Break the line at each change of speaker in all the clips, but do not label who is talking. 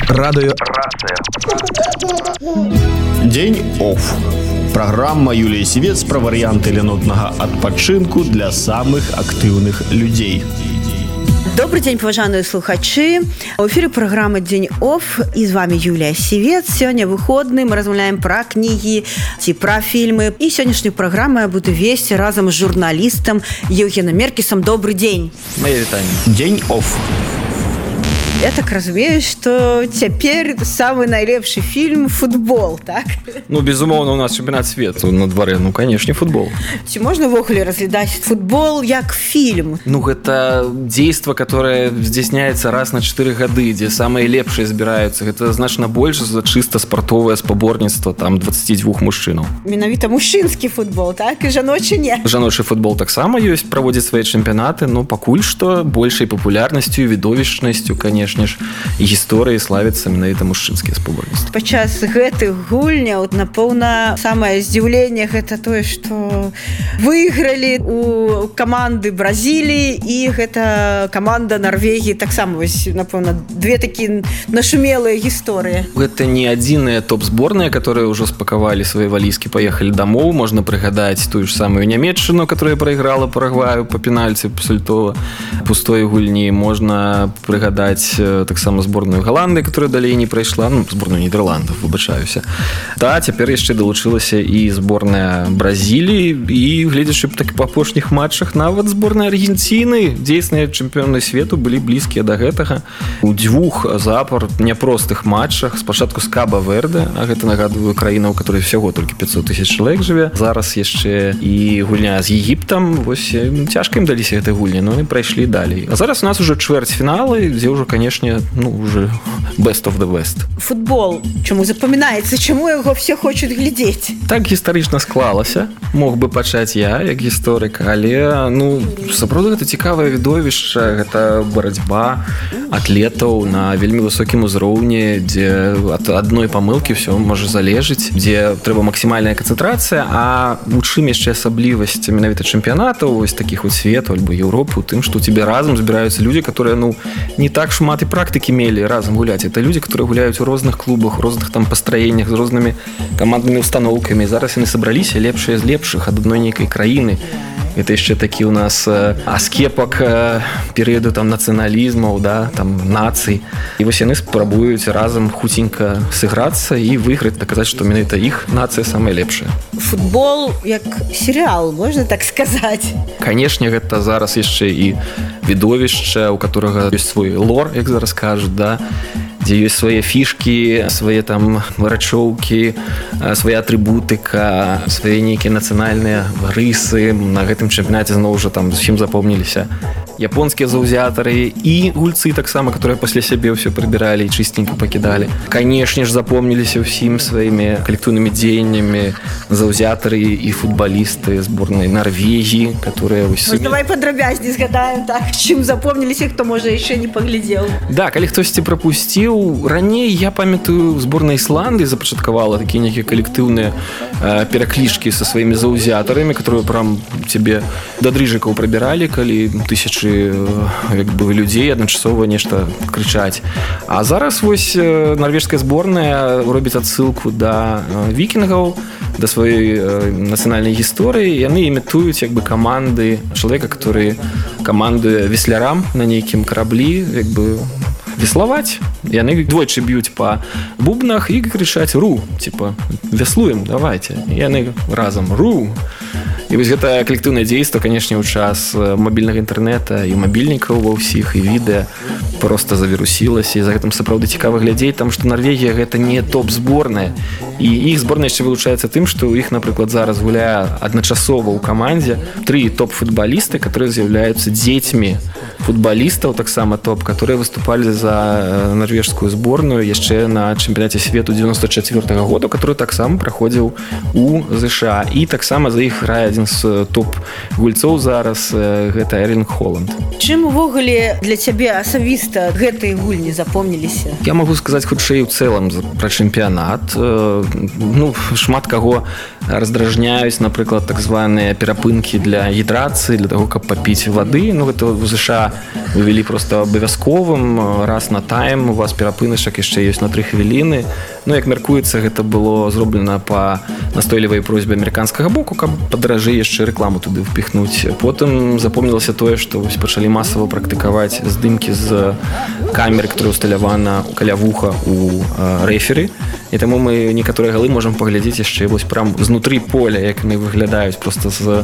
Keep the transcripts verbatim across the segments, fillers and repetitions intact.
Радыё Дзень оф. Праграма Юліі Сівец пра варыянты лянотнага адпачынку для самых актыўных людзей.
Добрый день, паважаныя слухачы. У эфире программа «День офф». И с вами Юлия Сивец. Сегодня выходный. Мы размовляем про книги, про фильмы. И сегодняшнюю программу я буду вести разом с журналистом Евгеном Меркисом. Добрый день.
Моє вітання.
День офф.
Я так разумею, что теперь самый найлепший фильм «Футбол», так?
Ну, безумоўна, у нас чемпионат свету на дворе. Ну, конечно, футбол.
Ці можна ввогуле разглядаць футбол як фильм?
Ну, это действо, которое здзяйсняецца раз на четыре гады, где самые лепшие збіраюцца. Это значна больше за чисто спартовое спаборніцтва там двадцати двух мужчынаў.
Менавіта мужчынскі футбол, так? І жаночы не?
Жаночы футбол таксама ёсць, праводзіць свае чэмпіянаты, но пакуль што большай папулярнасцю і відовішчнасцю, конечно ж, і гісторыі славіцца менавіта мужчынскія спаборніцтвы.
Падчас гэтых гульняў, напэўна, самае здзіўленне гэта тое, што выйгралі у каманды Бразіліі і гэта каманда Нарвегіі таксама, вось, напэўна, две такія нашумелыя гісторыі.
Гэта не адзіныя топ-зборныя, которые ўжо спакавалі свае валізкі, паехалі дамоў. Можна прыгадаць тую ж самую Нямецчыну, которая прайграла Парагваю па пенальці пасля пустой гульні. Можна прыгадаць таксама зборную Голландыі, которая далей не прайшла, ну, зборную Нідерландаў, выбачаюся. Да, цяпер яшчэ далучылася і зборная Бразіліі, і гледзячы так па апошніх матчах, нават зборная Аргенціны, дзейсныя чэмпіёны свету, былі блізкія да гэтага. У дзвюх запар няпростых матчах, спачатку з Каба-Верде, а гэта, нагадваю, краіна, у которой всяго толькі пятьсот тысяч чалавек жыве. Зараз яшчэ і гульня з Егіптам, вось цяжка ім даліся гэтай гульні, но яны прайшлі далей. А зараз у нас уже чвэрцьфіналы, дзе ўжо, конечно, ну, уже best of the best.
Футбол чаму запамінаецца? Чаму яго все хочуць глядзець?
Так гістарычна склалася. Мог бы пачаць я, як гісторык, але, ну, сапраўды гэта цікавае відовішча, гэта барацьба атлетаў на вельмі высокім узроўні, дзе ад адной памылкі ўсё можа залежыць, дзе трэба максімальная канцэнтрацыя, а у чым яшчэ асаблівасць менавіта чэмпіянатаў вось такіх вот свету альбо Еўропы, у тым, што у цябе разам збіраюцца людзі, которые, ну, не так шмат і практыкі мелі разам гуляць. Это людзі, которые гуляюць у розных клубах, у розных там пастраеннях, з рознымі каманднымі установкамі. Зараз яны сабраліся лепшыя з лепшых ад адной нейкай краіны. Это яшчэ такі у нас аскепак перыяду там нацыяналізмаў, да, там нацый. І вось яны спрабуюць разам хуценька сыграцца і выйграць, даказаць, што менавіта іх нацыя самая лепшая.
Футбол як серыял, можна так сказаць?
Канешне, гэта зараз яшчэ і відовішча, у которага ёсць свой лор, як зараз кажуць, да, дзе ёсць свае фішкі, свае там рачоўкі, свая атрыбутыка, свае нейкія нацыянальныя рысы. На гэтым чэмпіянаце зноў жа там зусім запомніліся японскія заўзятары і гульцы таксама, которые пасля сябе ўсё прыбіралі і чыстенька пакідалі. Канешне ж, запомніліся ўсім сваімі калектыўнымі дзеяннямі заўзятары і футбалісты зборнай Нарвегіі, которые вось...
Вось давай падрабязней згадаем, так, чым запомніліся, хто, можа, яшчэ не паглядзеў.
Да, калі хтосьці прапусціў, раней, я памятаю, зборная Ісландыі запачаткавала такія нейкія калектыўныя э, пераклічкі са сваімі заўзятарамі, которые прям цябе да дрыжыкаў прабіралі, калі тысячы як бы людзей адначасова нешта крычаць. А зараз вось нарвежская зборная робіць адсылку да вікінгаў, да сваёй нацыянальнай гісторыі. Яны імітуюць як бы каманды чалавека, который каманды веслярам на нейкім караблі як бы веславаць. Яны двойчы б'юць па бубнах і крычаць «ру», типа «веслуем, давайте». І яны разам «ру». І вось гэта калектыўнае дзейства, канешне, у час мабільнага інтэрнэта і мабільнікаў ва ўсіх, і відэа проста завірусілася. І за гэтым сапраўды цікава глядзець, таму што Нарвегія гэта не топ-зборная. І іх зборная яшчэ вылучаецца тым, што ў іх, напрыклад, зараз гуляе адначасова ў камандзе тры топ-футбалісты, которые з'яўляюцца дзецьмі футбалістаў, таксама топ, которые выступалі за нарвежскую зборную яшчэ на чэмпіянаце свету дзевяносто чацвёртага года, который таксама праходзіў у ЗША. І таксама за іх грае адзін з топ-гульцоў зараз, гэта Эрлінг Холанд.
Чым увогуле для цябе асабіста гэтыя гульні запомніліся?
Я магу сказаць хутчэй у цэлым пра чэмпіянат. ну, шмат каго раздражняюць, напрыклад, так званыя перапынкі для гідрацыі, для того, каб папіць вады. Ну, гэта ў ЗША вывелі проста абавязковым, раз на тайм, у вас перапыначак яшчэ ёсць на тры хвіліны. Ну, як мяркуецца, гэта было зроблена па настойлівай просьбе амерыканскага боку, каб падаражэй яшчэ рэкламу туды впіхнуць. Потым запомнілася тое, што вось пачалі масава практыкаваць здымкі з камеры, которая усталявана каля вуха у рэферы. І таму мы некаторыя галы можам паглядзець яшчэ вось прям знутры поля, як яны выглядаюць проста з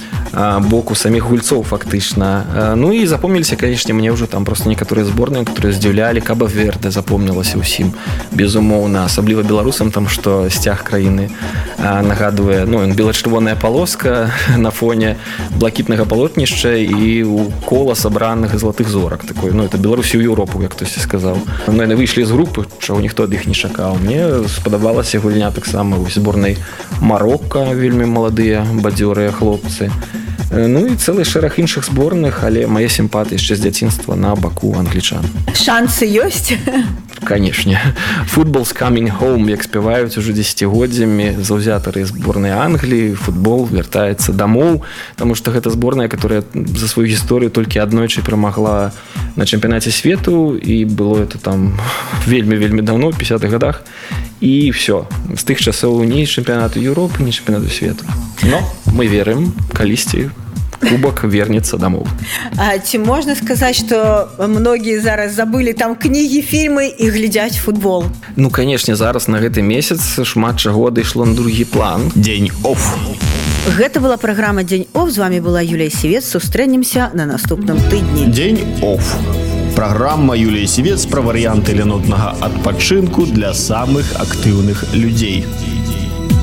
боку самих гульцоў фактычна. Ну і запомніліся, канешне, мне ўжо там просто некаторыя зборныя, которые здзіўлялі. Каба Верде запомнілася ўсім, безумоўна, асабліва беларусам, там што сцяг краіны нагадвае, ну, бела-чырвоная палоска на фоне блакітнага палотнішча і у кола сабраных золотых зорак такой. Ну, это Беларусі ў Еўропу, як хтосьці сказаў. Ну, яны выйшлі з групы, чаго ніхто ад іх не чакаў. Мне спадабалася гульня таксама ў зборнай Марокка, вельмі маладыя бадзёрыя хлопцы. Ну і цэлы шэраг іншых зборных, але мае сімпатыі яшчэ з дзяцінства на баку англічан.
Шансы ёсць?
Канешне. Football's coming home, як спяваюць ужо дзесяцігоддзямі заўзятары зборнай Англіі. Футбол вяртаецца дамоў, таму што гэта зборная, которая за сваю гісторыю толькі аднойчы перамагла на чэмпіянаце свету, і было это там вельмі-вельмі даўно, ў пяцідзесятых гадах. І все. З тых часоў ні чэмпіянату Еўропы, ні чэмпіянату свету. Но мы верым, калісьці кубок вернецца дамоў.
А ці можна сказаць, што многія зараз забылі там кнігі, фільмы і глядзяць футбол?
Ну, канешне, зараз на гэты месяц шмат чаго адышло на другі план.
Дзень оф.
Гэта была праграма «Дзень оф». З вами была Юлія Сівец. Сустрэнемся на наступным тыдні.
Дзень оф. Праграма Юліі Сівец пра варыянты лянотнага адпачынку для самых актыўных людзей.